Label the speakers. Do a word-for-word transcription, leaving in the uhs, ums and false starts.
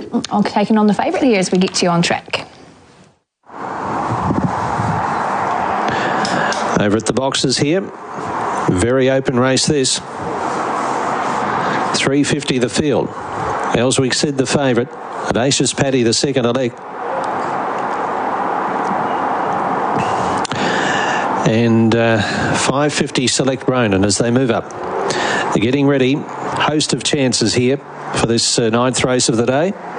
Speaker 1: I'll taking on the favourite here as we get to you on track.
Speaker 2: Over at the boxes here, very open race this. three fifty the field. Elswick Sid the favourite. Audacious Paddy the second elect. And uh, five fifty Select Ronan as they move up. They're getting ready. Host of chances here for this uh, ninth race of the day.